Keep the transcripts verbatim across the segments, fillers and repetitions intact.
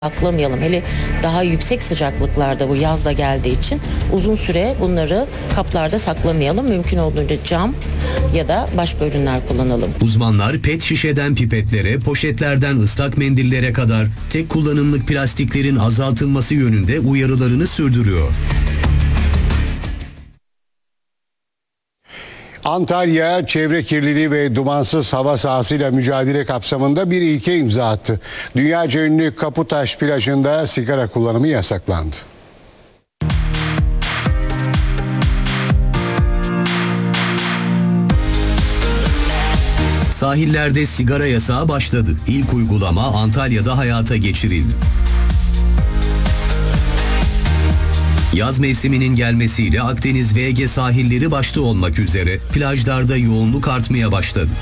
saklamayalım. Hele daha yüksek sıcaklıklarda bu yaz da geldiği için uzun süre bunları kaplarda saklamayalım. Mümkün olduğunca cam ya da başka ürünler kullanalım. Uzmanlar pet şişeden pipetlere, poşetlerden ıslak mendillere kadar tek kullanımlık plastiklerin azaltılması yönünde uyarılarını sürdürüyor. Antalya, çevre kirliliği ve dumansız hava sahasıyla mücadele kapsamında bir ilke imza attı. Dünyaca ünlü Kaputaş plajında sigara kullanımı yasaklandı. Sahillerde sigara yasağı başladı. İlk uygulama Antalya'da hayata geçirildi. Yaz mevsiminin gelmesiyle Akdeniz ve Ege sahilleri başta olmak üzere plajlarda yoğunluk artmaya başladı.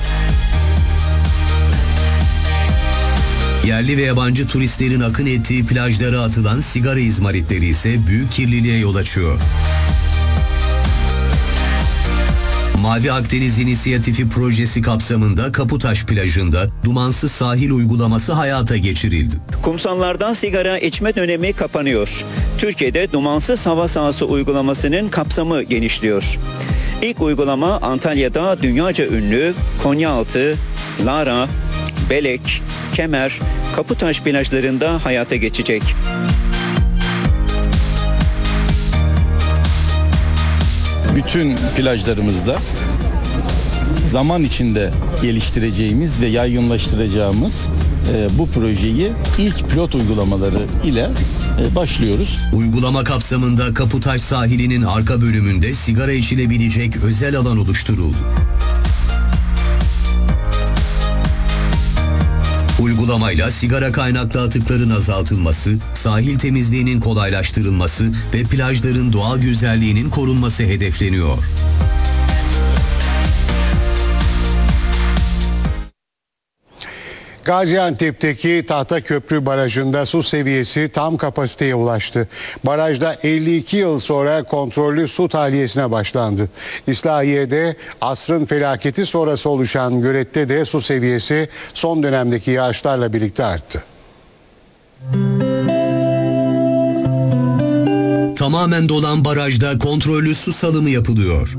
Yerli ve yabancı turistlerin akın ettiği plajlara atılan sigara izmaritleri ise büyük kirliliğe yol açıyor. Mavi Akdeniz İnisiyatifi projesi kapsamında Kaputaş plajında dumansız sahil uygulaması hayata geçirildi. Kumsallardan sigara içme dönemi kapanıyor. Türkiye'de dumansız hava sahası uygulamasının kapsamı genişliyor. İlk uygulama Antalya'da dünyaca ünlü Konyaaltı, Lara, Belek, Kemer, Kaputaş plajlarında hayata geçecek. Bütün plajlarımızda zaman içinde geliştireceğimiz ve yaygınlaştıracağımız e, bu projeyi ilk pilot uygulamaları ile e, başlıyoruz. Uygulama kapsamında Kaputaş sahilinin arka bölümünde sigara içilebilecek özel alan oluşturuldu. Uygulamayla sigara kaynaklı atıkların azaltılması, sahil temizliğinin kolaylaştırılması ve plajların doğal güzelliğinin korunması hedefleniyor. Gaziantep'teki Tahtaköprü Barajı'nda su seviyesi tam kapasiteye ulaştı. Barajda elli iki yıl sonra kontrollü su tahliyesine başlandı. İslahiye'de asrın felaketi sonrası oluşan gölette de su seviyesi son dönemdeki yağışlarla birlikte arttı. Tamamen dolan barajda kontrollü su salımı yapılıyor.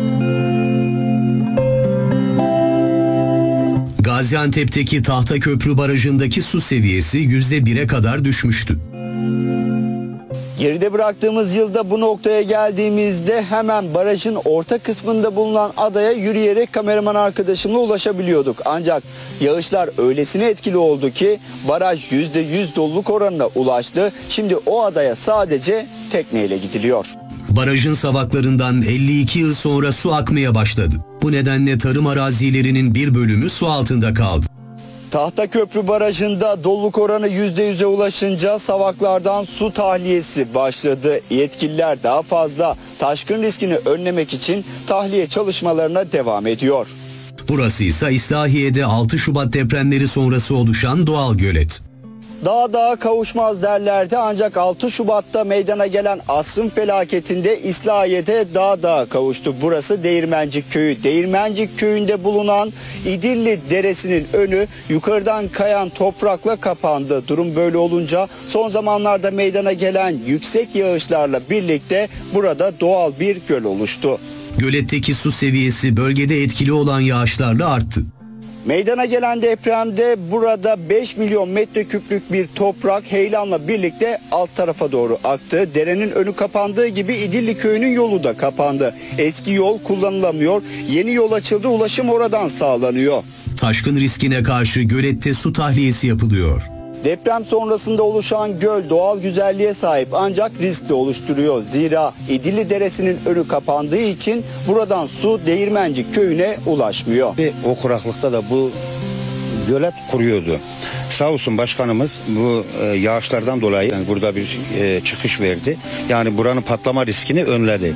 Gaziantep'teki Tahtaköprü Barajı'ndaki su seviyesi yüzde bire kadar düşmüştü. Geride bıraktığımız yılda bu noktaya geldiğimizde hemen barajın orta kısmında bulunan adaya yürüyerek kameraman arkadaşımla ulaşabiliyorduk. Ancak yağışlar öylesine etkili oldu ki baraj yüzde yüz doluluk oranına ulaştı. Şimdi o adaya sadece tekneyle gidiliyor. Barajın savaklarından elli iki yıl sonra su akmaya başladı. Bu nedenle tarım arazilerinin bir bölümü su altında kaldı. Tahtaköprü Barajı'nda doluluk oranı yüzde yüze ulaşınca savaklardan su tahliyesi başladı. Yetkililer daha fazla taşkın riskini önlemek için tahliye çalışmalarına devam ediyor. Burası ise İslahiye'de altı Şubat depremleri sonrası oluşan doğal gölet. Dağ dağa kavuşmaz derlerdi ancak altı Şubat'ta meydana gelen asrın felaketinde İslahiye'de dağ dağa kavuştu. Burası Değirmencik Köyü. Değirmencik Köyü'nde bulunan İdilli Deresi'nin önü yukarıdan kayan toprakla kapandı. Durum böyle olunca son zamanlarda meydana gelen yüksek yağışlarla birlikte burada doğal bir göl oluştu. Göletteki su seviyesi bölgede etkili olan yağışlarla arttı. Meydana gelen depremde burada beş milyon metreküplük bir toprak heyelanla birlikte alt tarafa doğru aktı. Derenin önü kapandığı gibi İdilli Köyü'nün yolu da kapandı. Eski yol kullanılamıyor. Yeni yol açıldı. Ulaşım oradan sağlanıyor. Taşkın riskine karşı gölette su tahliyesi yapılıyor. Deprem sonrasında oluşan göl doğal güzelliğe sahip ancak risk de oluşturuyor. Zira İdilli Deresi'nin önü kapandığı için buradan su Değirmencik Köyü'ne ulaşmıyor. O kuraklıkta da bu gölet kuruyordu. Sağ olsun başkanımız bu e, yağışlardan dolayı yani burada bir e, çıkış verdi. Yani buranın patlama riskini önledi.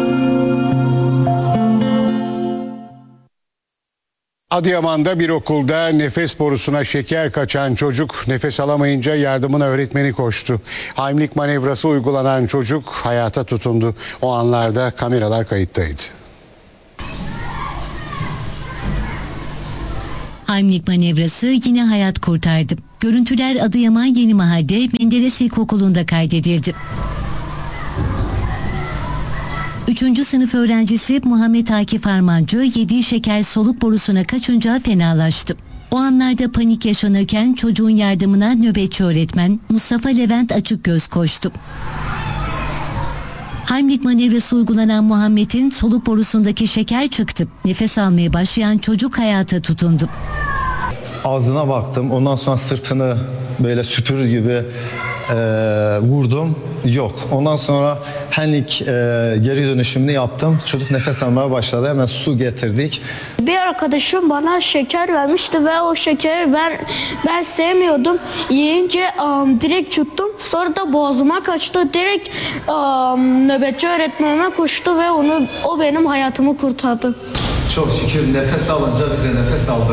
Adıyaman'da bir okulda nefes borusuna şeker kaçan çocuk nefes alamayınca yardımına öğretmeni koştu. Heimlich manevrası uygulanan çocuk hayata tutundu. O anlarda kameralar kayıttaydı. Heimlich manevrası yine hayat kurtardı. Görüntüler Adıyaman Yenimahalle Menderes İlkokulu'nda kaydedildi. Üçüncü sınıf öğrencisi Muhammed Akif Armancı yediği şeker soluk borusuna kaçınca fenalaştı. O anlarda panik yaşanırken çocuğun yardımına nöbetçi öğretmen Mustafa Levent Açıkgöz koştu. Heimlich manevrası uygulanan Muhammed'in soluk borusundaki şeker çıktı. Nefes almaya başlayan çocuk hayata tutundu. Ağzına baktım, ondan sonra sırtını böyle süpürür gibi e, vurdum. Yok. Ondan sonra Heimlich e, geri dönüşümünü yaptım. Çocuk nefes almaya başladı. Hemen su getirdik. Bir arkadaşım bana şeker vermişti ve o şekeri ben ben sevmiyordum. Yiyince um, direkt yuttum. Sonra da boğazıma kaçtı. Direkt um, nöbetçi öğretmenime koştu ve onu o benim hayatımı kurtardı. Çok şükür nefes alınca biz de nefes aldık.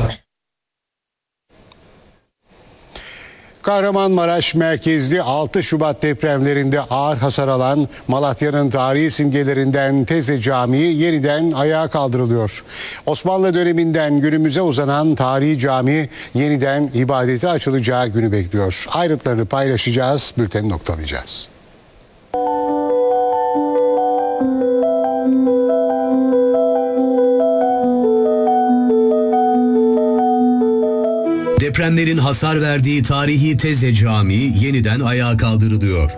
Kahramanmaraş merkezli altı Şubat depremlerinde ağır hasar alan Malatya'nın tarihi simgelerinden Teze Camii yeniden ayağa kaldırılıyor. Osmanlı döneminden günümüze uzanan tarihi cami yeniden ibadete açılacağı günü bekliyor. Ayrıntılarını paylaşacağız, bülteni noktalayacağız. Depremlerin hasar verdiği tarihi Teze Camii yeniden ayağa kaldırılıyor.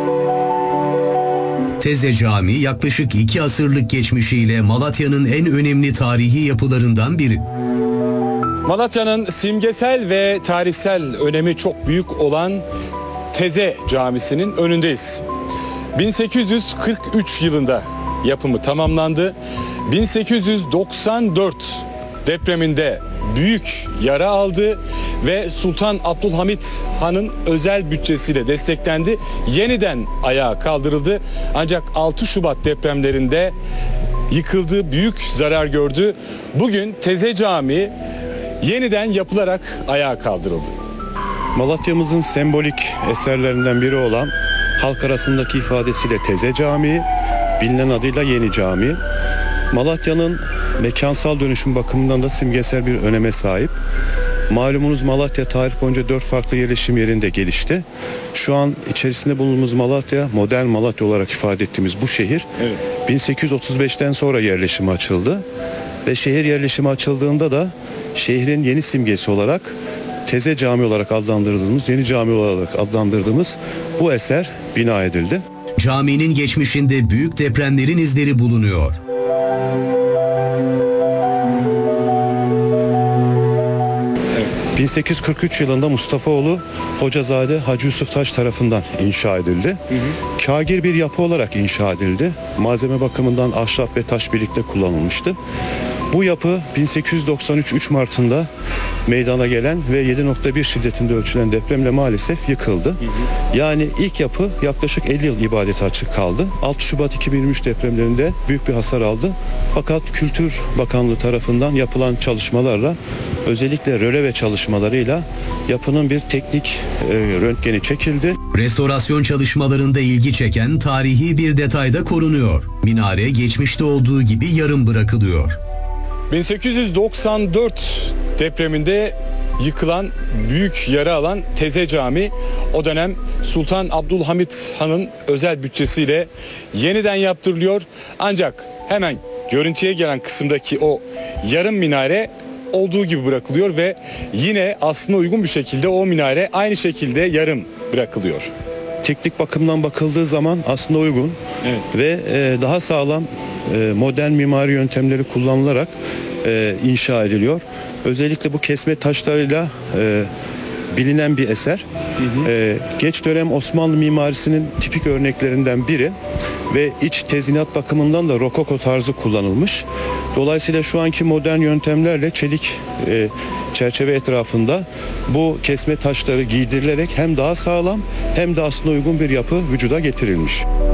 Teze Camii yaklaşık iki asırlık geçmişiyle Malatya'nın en önemli tarihi yapılarından biri. Malatya'nın simgesel ve tarihsel önemi çok büyük olan Teze Camisi'nin önündeyiz. bin sekiz yüz kırk üç yılında yapımı tamamlandı. bin sekiz yüz doksan dört depreminde büyük yara aldı ve Sultan Abdülhamit Han'ın özel bütçesiyle desteklendi. Yeniden ayağa kaldırıldı. Ancak altı Şubat depremlerinde yıkıldı, büyük zarar gördü. Bugün Teze Camii yeniden yapılarak ayağa kaldırıldı. Malatya'mızın sembolik eserlerinden biri olan halk arasındaki ifadesiyle Teze Camii, bilinen adıyla Yeni Cami. Malatya'nın mekansal dönüşüm bakımından da simgesel bir öneme sahip. Malumunuz Malatya tarih boyunca dört farklı yerleşim yerinde gelişti. Şu an içerisinde bulunduğumuz Malatya, modern Malatya olarak ifade ettiğimiz bu şehir, evet, bin sekiz yüz otuz beşten sonra yerleşime açıldı. Ve şehir yerleşime açıldığında da şehrin yeni simgesi olarak Teze Cami olarak adlandırdığımız, Yeni Cami olarak adlandırdığımız bu eser bina edildi. Caminin geçmişinde büyük depremlerin izleri bulunuyor. bin sekiz yüz kırk üç yılında Mustafaoğlu Hocazade Hacı Yusuf Taş tarafından inşa edildi. Hı hı. Kâgir bir yapı olarak inşa edildi. Malzeme bakımından ahşap ve taş birlikte kullanılmıştı. Bu yapı bin sekiz yüz doksan üç üç Mart'ında meydana gelen ve yedi nokta bir şiddetinde ölçülen depremle maalesef yıkıldı. Hı hı. Yani ilk yapı yaklaşık elli yıl ibadete açık kaldı. altı Şubat iki bin yirmi üç depremlerinde büyük bir hasar aldı. Fakat Kültür Bakanlığı tarafından yapılan çalışmalarla, özellikle röleve çalışmalarıyla yapının bir teknik e, röntgeni çekildi. Restorasyon çalışmalarında ilgi çeken tarihi bir detay da korunuyor. Minare geçmişte olduğu gibi yarım bırakılıyor. bin sekiz yüz doksan dört depreminde yıkılan, büyük yara alan Teze Camii o dönem Sultan Abdülhamit Han'ın özel bütçesiyle yeniden yaptırılıyor. Ancak hemen görüntüye gelen kısımdaki o yarım minare olduğu gibi bırakılıyor ve yine aslına uygun bir şekilde o minare aynı şekilde yarım bırakılıyor. Teknik bakımdan bakıldığı zaman aslında uygun, evet, ve e, daha sağlam e, modern mimari yöntemleri kullanılarak e, inşa ediliyor. Özellikle bu kesme taşlarıyla e, bilinen bir eser. Hı hı. E, geç dönem Osmanlı mimarisinin tipik örneklerinden biri ve iç tezinat bakımından da rokoko tarzı kullanılmış. Dolayısıyla şu anki modern yöntemlerle çelik e, çerçeve etrafında bu kesme taşları giydirilerek hem daha sağlam hem de aslında uygun bir yapı vücuda getirilmiş.